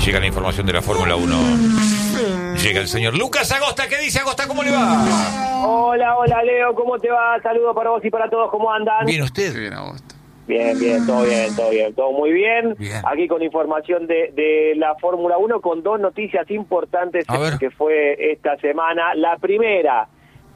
Llega la información de la Fórmula 1. Llega el señor Lucas Agosta. ¿Qué dice Agosta? ¿Cómo le va? Hola Leo, ¿cómo te va? Saludos para vos y para todos, ¿cómo andan? Bien, ¿usted? Bien, Agosto. Bien, todo muy bien. Aquí con información de la Fórmula 1 con dos noticias importantes que fue esta semana. La primera,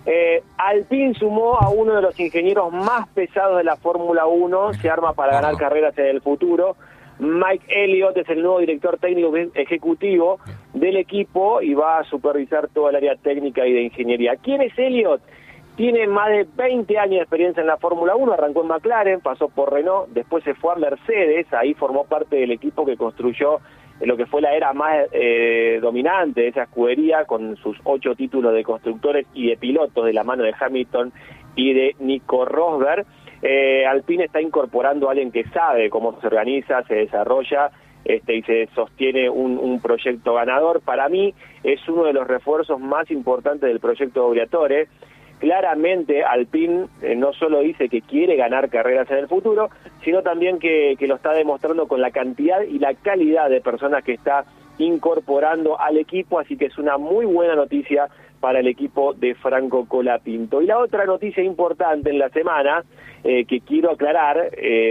Alpine sumó a uno de los ingenieros más pesados de la Fórmula 1, se arma para ganar carreras en el futuro. Mike Elliott es el nuevo director técnico ejecutivo del equipo y va a supervisar toda el área técnica y de ingeniería. ¿Quién es Elliott? Tiene más de 20 años de experiencia en la Fórmula 1, arrancó en McLaren, pasó por Renault, después se fue a Mercedes, ahí formó parte del equipo que construyó lo que fue la era más dominante de esa escudería, con sus 8 títulos de constructores y de pilotos de la mano de Hamilton y de Nico Rosberg. Alpine está incorporando a alguien que sabe cómo se organiza, se desarrolla y se sostiene un proyecto ganador. Para mí es uno de los refuerzos más importantes del proyecto Briatore. Claramente Alpine no solo dice que quiere ganar carreras en el futuro, sino también que lo está demostrando con la cantidad y la calidad de personas que está incorporando al equipo, así que es una muy buena noticia para el equipo de Franco Colapinto. Y la otra noticia importante en la semana, que quiero aclarar,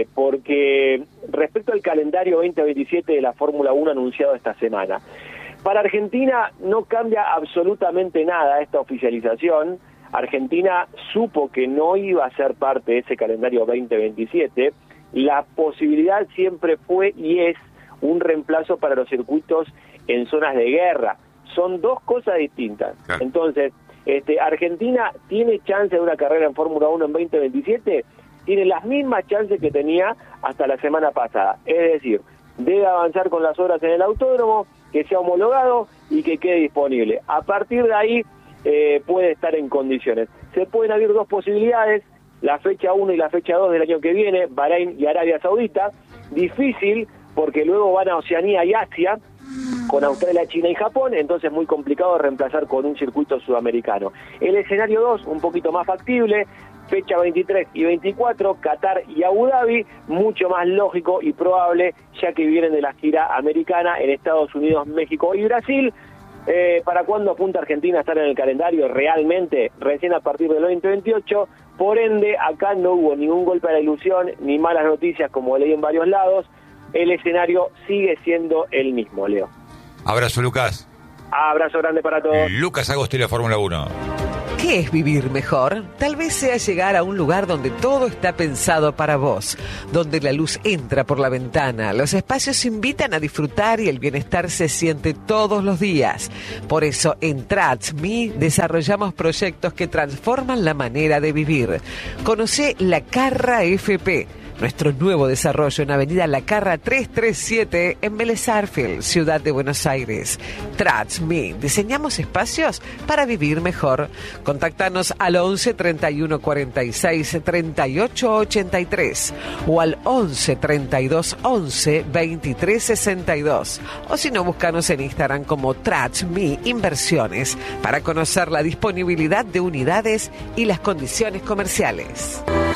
porque respecto al calendario 2027 de la Fórmula 1 anunciado esta semana, para Argentina no cambia absolutamente nada esta oficialización. Argentina supo que no iba a ser parte de ese calendario 2027. La posibilidad siempre fue y es un reemplazo para los circuitos en zonas de guerra. Son dos cosas distintas. Claro. Entonces, Argentina tiene chance de una carrera en Fórmula 1 en 2027, tiene las mismas chances que tenía hasta la semana pasada. Es decir, debe avanzar con las obras en el autódromo, que sea homologado y que quede disponible. A partir de ahí puede estar en condiciones. Se pueden abrir dos posibilidades, la fecha 1 y la fecha 2 del año que viene, Bahrein y Arabia Saudita. Difícil porque luego van a Oceanía y Asia, con Australia, China y Japón, entonces muy complicado reemplazar con un circuito sudamericano. El escenario 2, un poquito más factible, fecha 23 y 24, Qatar y Abu Dhabi, mucho más lógico y probable, ya que vienen de la gira americana en Estados Unidos, México y Brasil. ¿Para cuándo apunta Argentina a estar en el calendario? Realmente, recién a partir del 2028, por ende, acá no hubo ningún golpe a la ilusión, ni malas noticias como leí en varios lados, el escenario sigue siendo el mismo, Leo. Abrazo, Lucas. Abrazo grande para todos. Lucas Agosto y la Fórmula 1. ¿Qué es vivir mejor? Tal vez sea llegar a un lugar donde todo está pensado para vos, donde la luz entra por la ventana, los espacios invitan a disfrutar y el bienestar se siente todos los días. Por eso en TratsMe desarrollamos proyectos que transforman la manera de vivir. Conocé La Carra FP, nuestro nuevo desarrollo en Avenida La Carra 337 en Vélez Sarsfield, Ciudad de Buenos Aires. TratsMe, diseñamos espacios para vivir mejor. Contáctanos al 11 31 46 38 83 o al 11 32 11 23 62. O si no, búscanos en Instagram como TratsMe Inversiones para conocer la disponibilidad de unidades y las condiciones comerciales.